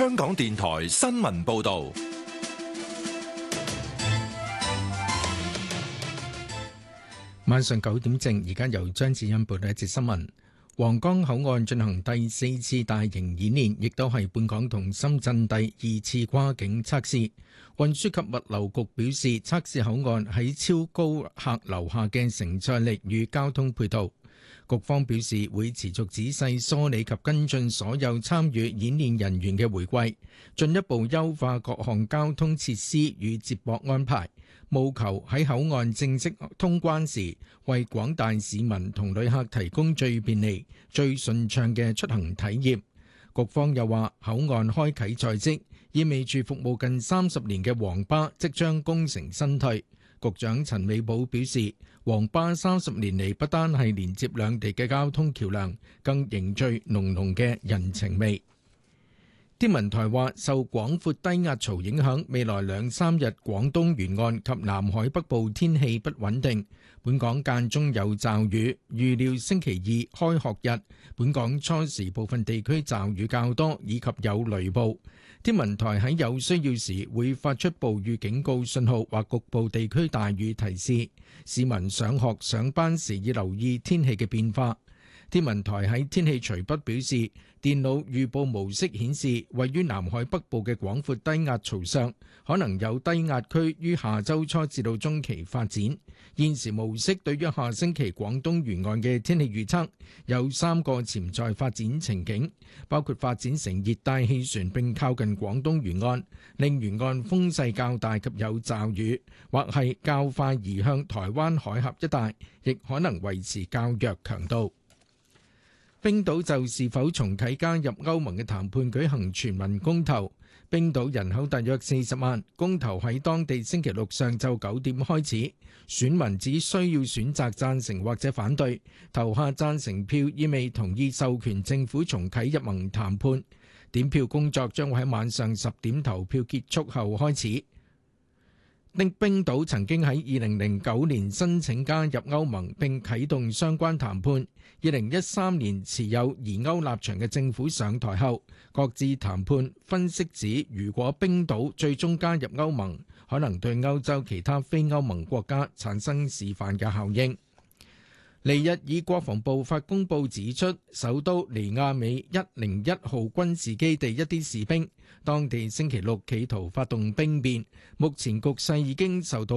香港電台新聞報道。 晚上9點正，而家由張智欣報道一節新聞。皇崗口岸進行第4次大型演練，亦都係本港同深圳第2次跨境測試。運輸及物流局表示，測試口岸喺超高客流下嘅承載力與交通配套。局方表示會持續仔細梳理及跟進所有參與演練人員嘅回饋，進一步優化各項交通設施與接駁安排，務求喺口岸正式通關時，為廣大市民同旅客提供最便利、最順暢嘅出行體驗。局方又話，口岸開啓在即，意味住服務近30年嘅黃巴即將功成身退。局長陳美寶表示，黃巴30年嚟不單係連接兩地嘅交通橋梁，更凝聚濃濃嘅人情味。天文台話，受廣闊低壓槽影響，未來2-3日廣東沿岸及南海北部天氣不穩定，本港間中有驟雨。預料星期二開學日，本港初時部分地區驟雨較多，以及有雷暴。天文台喺有需要時會發出暴雨警告信號或局部地區大雨提示，市民上學上班時要留意天氣嘅變化。天文台喺天氣隨筆表示，電腦預報模式顯示，位於南海北部嘅廣闊低壓槽上，可能有低壓區於下週初至到中期發展。現時模式對於下星期廣東沿岸嘅天氣預測有3個潛在發展情景，包括發展成熱帶氣旋並靠近廣東沿岸，令沿岸風勢較大及有驟雨，或係較快移向台灣海峽一帶，亦可能維持較弱強度。冰島就是否重啟加入歐盟嘅談判舉行全民公投。冰島人口大約40萬，公投喺當地星期六上晝9點開始，選民只需要選擇贊成或者反對，投下贊成票意味同意授權政府重啟入盟談判。點票工作將會喺晚上10點投票結束後開始。冰島曾經喺2009年申請加入歐盟並啟動相關談判。2013年持有疑歐立場嘅政府上台後，各自談判。分析指，如果冰島最終加入歐盟，可能對歐洲其他非歐盟國家產生示範嘅效應。尼日爾國防部發公報指出，首都尼亞美101號軍事基地一啲士兵，當地星期六企圖發動兵變，目前局勢已經受到